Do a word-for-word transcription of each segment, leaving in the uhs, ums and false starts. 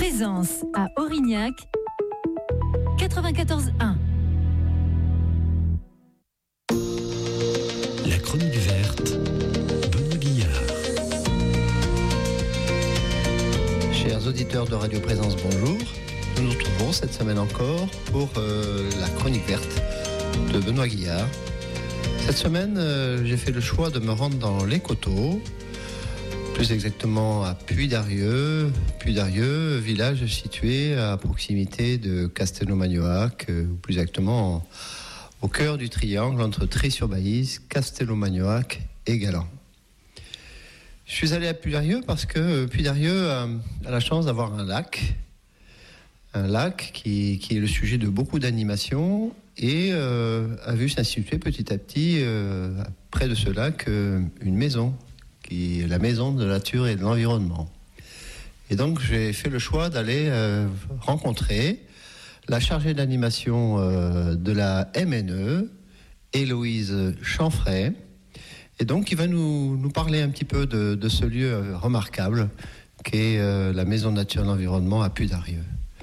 Présence à Aurignac, quatre-vingt-quatorze un. La chronique verte, Benoît Guillard. Chers auditeurs de Radio Présence, bonjour. Nous nous retrouvons cette semaine encore pour euh, la chronique verte de Benoît Guillard. Cette semaine, euh, j'ai fait le choix de me rendre dans les Coteaux, plus exactement à Puy-d'Arieux, Puy-d'Arieux, village situé à proximité de Castelnau-Magnoac, euh, ou plus exactement en, au cœur du triangle entre Trie-sur-Baïse, Castelnau-Magnoac et Galan. Je suis allé à Puy-d'Arieux parce que Puy-d'Arieux a, a la chance d'avoir un lac, un lac qui, qui est le sujet de beaucoup d'animations et euh, a vu s'instituer petit à petit, euh, près de ce lac, euh, une maison, qui est la maison de la nature et de l'environnement. Et donc j'ai fait le choix d'aller euh, rencontrer la chargée d'animation euh, de la M N E, Héloïse Chanfray, et donc qui va nous, nous parler un petit peu de, de ce lieu euh, remarquable qu'est euh, la maison de nature et de l'environnement à Puy-d'Arieux.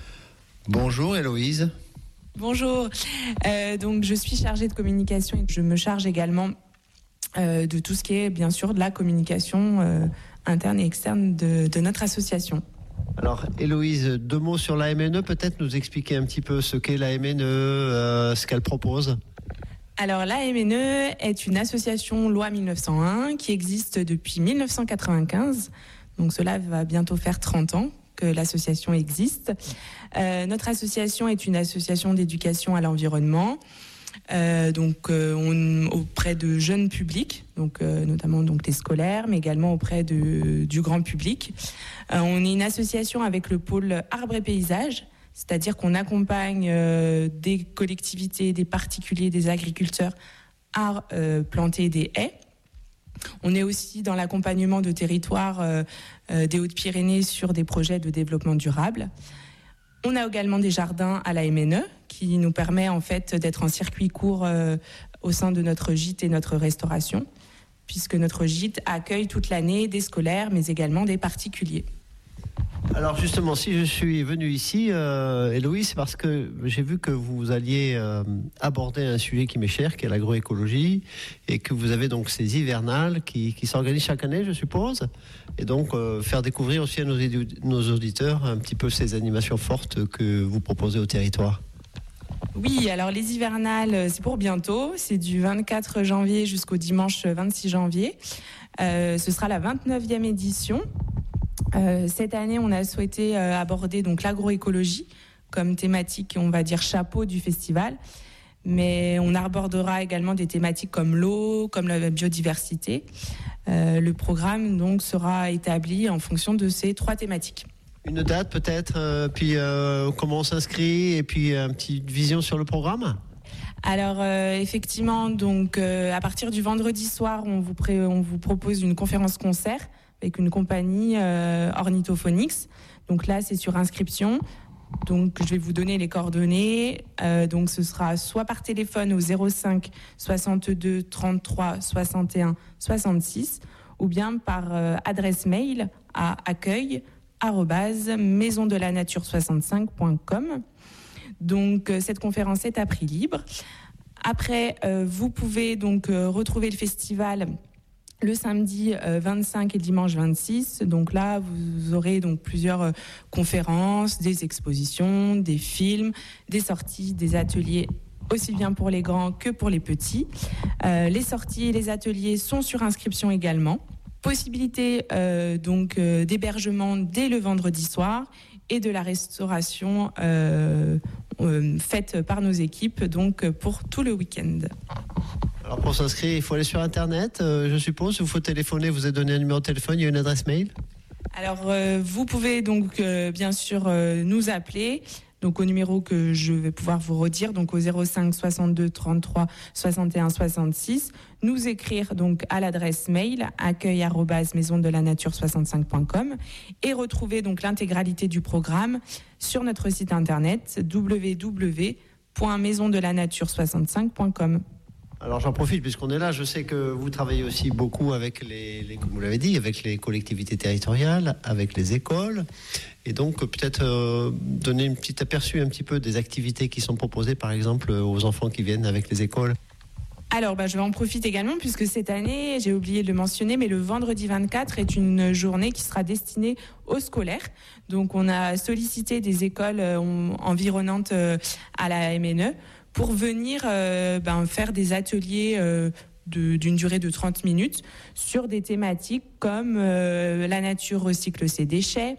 Bonjour Héloïse. Bonjour, euh, donc je suis chargée de communication et je me charge également Euh, de tout ce qui est bien sûr de la communication euh, interne et externe de, de notre association. Alors Héloïse, deux mots sur la M N E, peut-être nous expliquer un petit peu ce qu'est la M N E, euh, ce qu'elle propose. Alors la M N E est une association loi mille neuf cent un qui existe depuis mille neuf cent quatre-vingt-quinze, donc cela va bientôt faire trente ans que l'association existe. Euh, notre association est une association d'éducation à l'environnement. Euh, donc euh, on, auprès de jeunes publics, donc euh, notamment donc les scolaires, mais également auprès de, du grand public. Euh, on est une association avec le pôle arbre et paysage, c'est-à-dire qu'on accompagne euh, des collectivités, des particuliers, des agriculteurs à euh, planter des haies. On est aussi dans l'accompagnement de territoires euh, euh, des Hautes-Pyrénées sur des projets de développement durable. On a également des jardins à la M N E qui nous permet en fait d'être en circuit court euh, au sein de notre gîte et notre restauration, puisque notre gîte accueille toute l'année des scolaires mais également des particuliers. Alors justement, si je suis venu ici, euh, Héloïse, c'est parce que j'ai vu que vous alliez euh, aborder un sujet qui m'est cher, qui est l'agroécologie, et que vous avez donc ces hivernales qui, qui s'organisent chaque année, je suppose, et donc euh, faire découvrir aussi à nos, édu- nos auditeurs un petit peu ces animations fortes que vous proposez au territoire. Oui, alors les hivernales, c'est pour bientôt, c'est du vingt-quatre janvier jusqu'au dimanche vingt-six janvier. Euh, ce sera la vingt-neuvième édition. Euh, cette année, on a souhaité euh, aborder donc l'agroécologie comme thématique, on va dire chapeau du festival, mais on abordera également des thématiques comme l'eau, comme la biodiversité. Euh, le programme donc sera établi en fonction de ces trois thématiques. Une date peut-être, euh, puis euh, comment on s'inscrit, et puis une petite vision sur le programme. Alors euh, effectivement, donc euh, à partir du vendredi soir, on vous, pré- on vous propose une conférence-concert avec une compagnie euh, Ornithophonix. Donc là, c'est sur inscription. Donc je vais vous donner les coordonnées. Euh, donc ce sera soit par téléphone au zéro cinq soixante-deux trente-trois soixante et un soixante-six ou bien par euh, adresse mail à accueil arobase maison de la nature soixante-cinq point com. Donc euh, cette conférence est à prix libre. Après, euh, vous pouvez donc euh, retrouver le festival le samedi euh, vingt-cinq et dimanche vingt-six. Donc là, vous aurez donc plusieurs euh, conférences, des expositions, des films, des sorties, des ateliers, aussi bien pour les grands que pour les petits. Euh, les sorties et les ateliers sont sur inscription également. Possibilité euh, donc euh, d'hébergement dès le vendredi soir et de la restauration euh, euh, faite par nos équipes donc pour tout le week-end. Alors pour s'inscrire, il faut aller sur Internet, euh, je suppose. Il faut téléphoner, vous avez donné un numéro de téléphone, il y a une adresse mail. Alors euh, vous pouvez donc euh, bien sûr euh, nous appeler. Donc au numéro que je vais pouvoir vous redire, donc au zéro cinq soixante-deux trente-trois soixante et un soixante-six, nous écrire donc à l'adresse mail accueil arobase maison de la nature soixante-cinq point com et retrouver donc l'intégralité du programme sur notre site internet w w w point maison de la nature soixante-cinq point com. Alors j'en profite puisqu'on est là, je sais que vous travaillez aussi beaucoup avec les, les comme vous l'avez dit, avec les collectivités territoriales, avec les écoles, et donc peut-être euh, donner une petite aperçu un petit peu des activités qui sont proposées par exemple aux enfants qui viennent avec les écoles. Alors, bah, je vais en profiter également puisque cette année, j'ai oublié de le mentionner, mais le vendredi vingt-quatre est une journée qui sera destinée aux scolaires. Donc, on a sollicité des écoles euh, environnantes euh, à la M N E pour venir euh, ben, faire des ateliers euh, de, d'une durée de trente minutes sur des thématiques comme euh, la nature recycle ses déchets,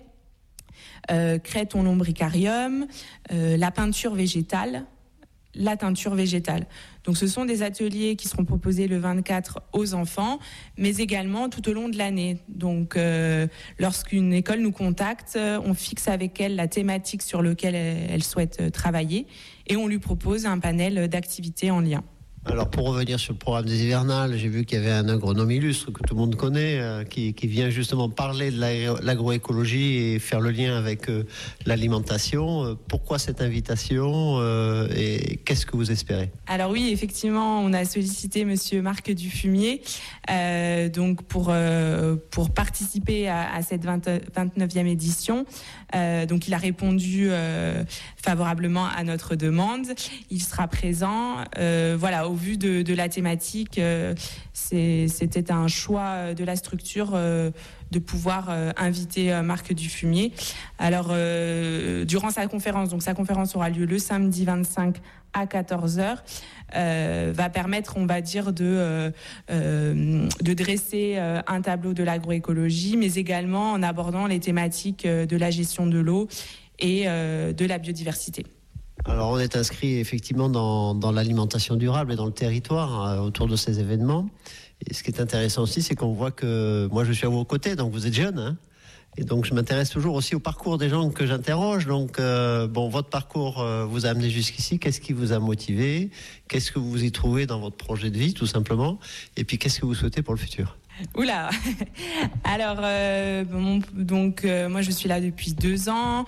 euh, crée ton lombricarium, euh, la peinture végétale, la teinture végétale. Donc ce sont des ateliers qui seront proposés le vingt-quatre aux enfants, mais également tout au long de l'année. Donc euh, lorsqu'une école nous contacte, on fixe avec elle la thématique sur laquelle elle souhaite travailler et on lui propose un panel d'activités en lien. Alors pour revenir sur le programme des hivernales, j'ai vu qu'il y avait un agronome illustre que tout le monde connaît, euh, qui, qui vient justement parler de l'agroécologie et faire le lien avec euh, l'alimentation. Euh, pourquoi cette invitation euh, et qu'est-ce que vous espérez? Alors oui, effectivement, on a sollicité Monsieur Marc Dufumier euh, donc pour, euh, pour participer à, à cette vingt-neuvième édition. Euh, donc il a répondu euh, favorablement à notre demande. Il sera présent. Euh, voilà, au vu de, de la thématique, euh, c'est, c'était un choix de la structure euh, de pouvoir euh, inviter euh, Marc Dufumier. Alors, euh, durant sa conférence, donc sa conférence aura lieu le samedi vingt-cinq à quatorze heures, euh, va permettre, on va dire, de, euh, euh, de dresser euh, un tableau de l'agroécologie, mais également en abordant les thématiques euh, de la gestion de l'eau et euh, de la biodiversité. Alors on est inscrit effectivement dans, dans l'alimentation durable et dans le territoire euh, autour de ces événements. Et ce qui est intéressant aussi, c'est qu'on voit que moi je suis à vos côtés, donc vous êtes jeune, hein, et donc je m'intéresse toujours aussi au parcours des gens que j'interroge. Donc euh, bon, votre parcours euh, vous a amené jusqu'ici. Qu'est-ce qui vous a motivé? Qu'est-ce que vous y trouvez dans votre projet de vie, tout simplement? Et puis qu'est-ce que vous souhaitez pour le futur? Oula. Alors euh, bon, donc euh, moi je suis là depuis deux ans.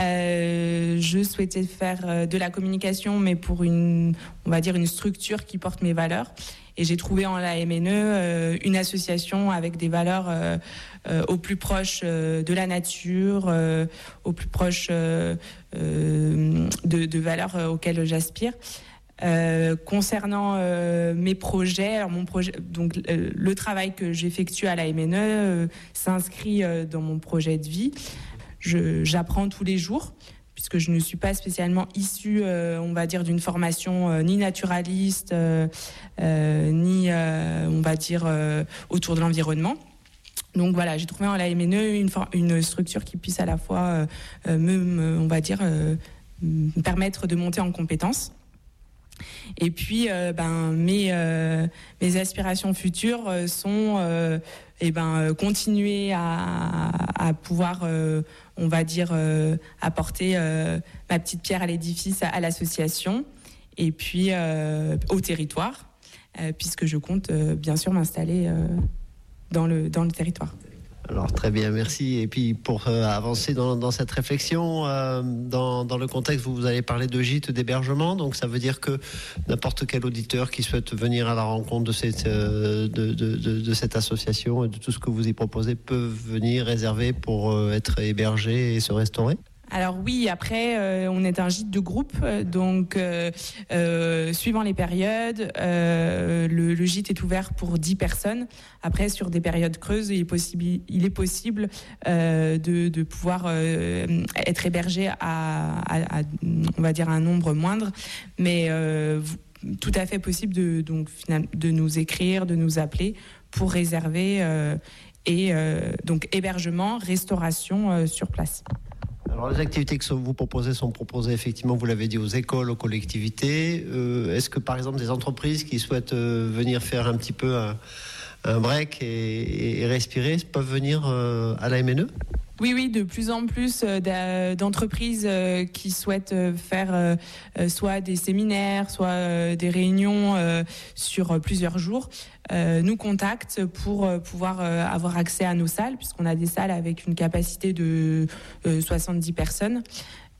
Euh, je souhaitais faire euh, de la communication, mais pour une, on va dire une structure qui porte mes valeurs. Et j'ai trouvé en la M N E euh, une association avec des valeurs euh, euh, au plus proche euh, de la nature, euh, au plus proche euh, euh, de, de valeurs euh, auxquelles j'aspire. Euh, concernant euh, mes projets, alors mon projet, donc euh, le travail que j'effectue à la M N E euh, s'inscrit euh, dans mon projet de vie. Je, j'apprends tous les jours, puisque je ne suis pas spécialement issue, euh, on va dire, d'une formation euh, ni naturaliste, euh, euh, ni, euh, on va dire, euh, autour de l'environnement. Donc voilà, j'ai trouvé en la M N E une, une structure qui puisse à la fois euh, me, me, on va dire, euh, me permettre de monter en compétences. Et puis, euh, ben, mes, euh, mes aspirations futures sont, euh, eh ben, continuer à, à pouvoir, euh, on va dire, euh, apporter euh, ma petite pierre à l'édifice à, à l'association et puis euh, au territoire, euh, puisque je compte euh, bien sûr m'installer euh, dans le, dans le territoire. Alors très bien, merci. Et puis pour euh, avancer dans, dans cette réflexion, euh, dans, dans le contexte où vous allez parler de gîtes d'hébergement, donc ça veut dire que n'importe quel auditeur qui souhaite venir à la rencontre de cette, euh, de, de, de, de cette association et de tout ce que vous y proposez peut venir réserver pour euh, être hébergé et se restaurer? Alors oui, après, euh, on est un gîte de groupe, donc euh, euh, suivant les périodes, euh, le, le gîte est ouvert pour dix personnes. Après, sur des périodes creuses, il est possible, il est possible euh, de, de pouvoir euh, être hébergé à, à, à, on va dire, un nombre moindre, mais euh, tout à fait possible de, donc, de nous écrire, de nous appeler pour réserver euh, et euh, donc hébergement, restauration euh, sur place. Alors les activités que vous proposez sont proposées effectivement, vous l'avez dit, aux écoles, aux collectivités. Euh, est-ce que par exemple des entreprises qui souhaitent euh, venir faire un petit peu un, un break et, et respirer peuvent venir euh, à la M N E? Oui, oui, de plus en plus euh, d'entreprises euh, qui souhaitent euh, faire euh, soit des séminaires, soit euh, des réunions euh, sur plusieurs jours, euh, nous contactent pour euh, pouvoir euh, avoir accès à nos salles, puisqu'on a des salles avec une capacité de euh, soixante-dix personnes.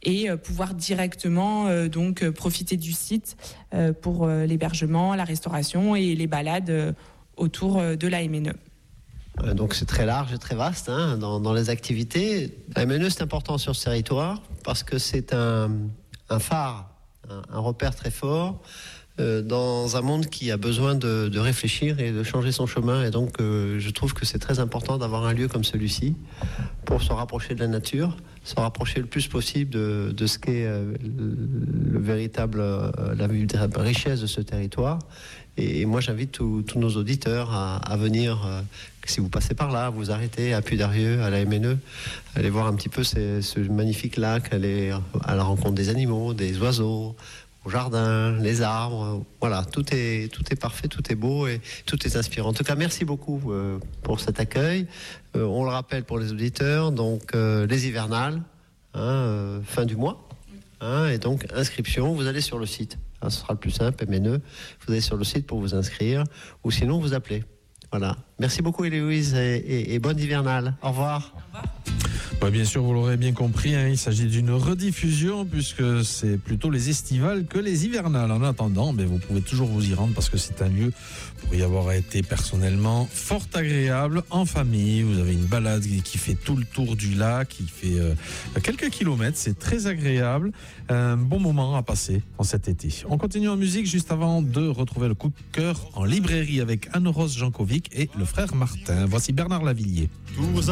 et euh, pouvoir directement euh, donc euh, profiter du site euh, pour euh, l'hébergement, la restauration et les balades euh, autour euh, de la M N E. Donc c'est très large et très vaste hein, dans, dans les activités. La M N E c'est important sur ce territoire parce que c'est un, un phare, un, un repère très fort euh, dans un monde qui a besoin de, de réfléchir et de changer son chemin. Et donc euh, je trouve que c'est très important d'avoir un lieu comme celui-ci pour se rapprocher de la nature, se rapprocher le plus possible de, de ce qu'est euh, le, le véritable, euh, la véritable richesse de ce territoire. Et moi, j'invite tous nos auditeurs à, à venir, euh, si vous passez par là, vous arrêtez à Puy-d'Arieux, à la M N E, allez voir un petit peu ces, ce magnifique lac, aller à la rencontre des animaux, des oiseaux, au jardin, les arbres. Voilà, tout est, tout est parfait, tout est beau et tout est inspirant. En tout cas, merci beaucoup euh, pour cet accueil. Euh, on le rappelle pour les auditeurs, donc euh, les hivernales, hein, euh, fin du mois. Hein, et donc, inscription, vous allez sur le site. Hein, ce sera le plus simple, M N E. Vous allez sur le site pour vous inscrire ou sinon vous appelez. Voilà. Merci beaucoup, Héloïse, et, et, et bonne hivernale. Au revoir. Au revoir. Bah, bien sûr, vous l'aurez bien compris, hein, il s'agit d'une rediffusion puisque c'est plutôt les estivales que les hivernales. En attendant, mais vous pouvez toujours vous y rendre parce que c'est un lieu pour y avoir été personnellement fort agréable en famille. Vous avez une balade qui fait tout le tour du lac, qui fait euh, quelques kilomètres, c'est très agréable. Un bon moment à passer en cet été. On continue en musique juste avant de retrouver le coup de cœur en librairie avec Anne-Rose Jankovic et le frère Martin. Voici Bernard Lavillier. Tous